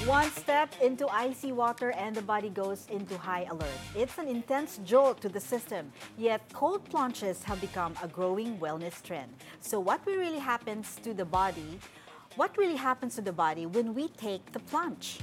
One step into icy water and the body goes into high alert. It's an intense jolt to the system, yet cold plunges have become a growing wellness trend. So what really happens to the body? What really happens to the body when we take the plunge?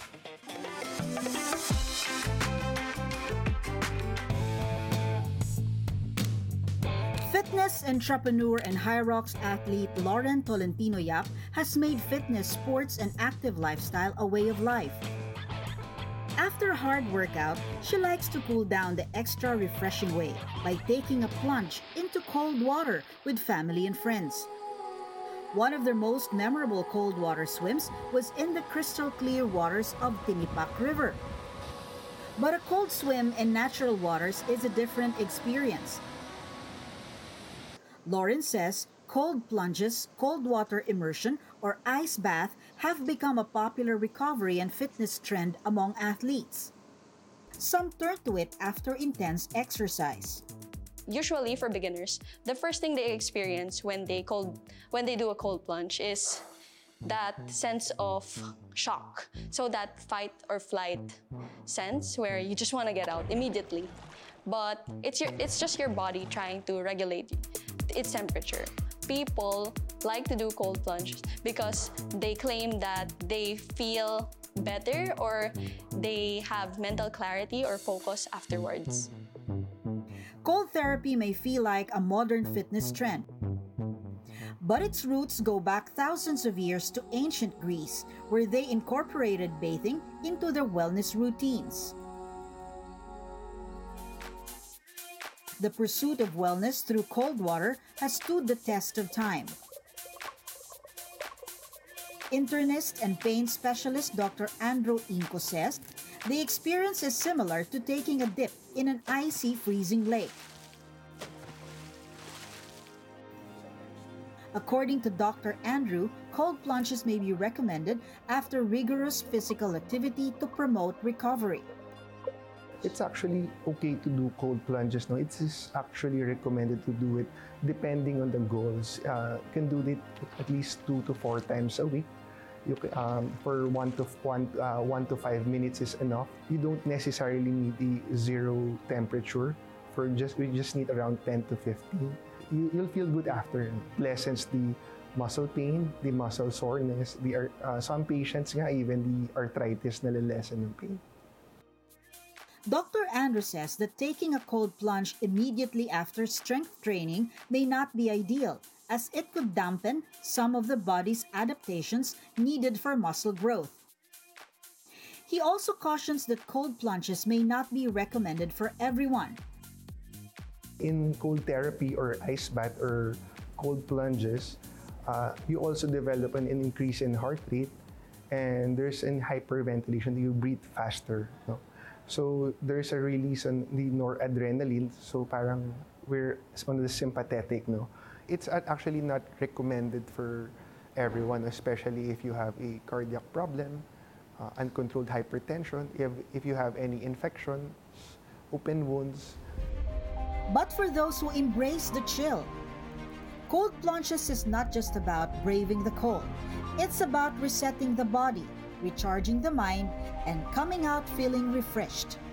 Fitness entrepreneur and Hyrox athlete Lauren Tolentino Yap has made fitness, sports, and active lifestyle a way of life. After a hard workout, she likes to cool down the extra refreshing way by taking a plunge into cold water with family and friends. One of their most memorable cold water swims was in the crystal clear waters of Tinipak River. But a cold swim in natural waters is a different experience. Lauren says cold plunges, cold water immersion, or ice bath have become a popular recovery and fitness trend among athletes. Some turn to it after intense exercise. Usually for beginners, the first thing they experience when they do a cold plunge is that sense of shock. So that fight or flight sense where you just want to get out immediately. But it's just your body trying to regulate its temperature. People like to do cold plunges because they claim that they feel better or they have mental clarity or focus afterwards. Cold therapy may feel like a modern fitness trend, but its roots go back thousands of years to ancient Greece, where they incorporated bathing into their wellness routines. The pursuit of wellness through cold water has stood the test of time. Internist and pain specialist Dr. Andrew Inco says the experience is similar to taking a dip in an icy, freezing lake. According to Dr. Andrew, cold plunges may be recommended after rigorous physical activity to promote recovery. It's actually okay to do cold plunges. No, it is actually recommended to do it depending on the goals. You can do it at least 2 to 4 times a week. For 1 to 5 minutes is enough. You don't necessarily need a zero temperature. We just need around 10 to 15. You'll feel good after. Lessens the muscle pain, the muscle soreness. Some patients nga even the arthritis nalilesen ng pain. Dr. Andrew says that taking a cold plunge immediately after strength training may not be ideal, as it could dampen some of the body's adaptations needed for muscle growth. He also cautions that cold plunges may not be recommended for everyone. In cold therapy or ice bath or cold plunges, you also develop an increase in heart rate, and there's an hyperventilation. You breathe faster. No? So there's a release on the noradrenaline. So parang we're on the sympathetic. No, it's actually not recommended for everyone, especially if you have a cardiac problem, uncontrolled hypertension, if you have any infections, open wounds. But for those who embrace the chill, cold plunges is not just about braving the cold. It's about resetting the body, recharging the mind, and coming out feeling refreshed.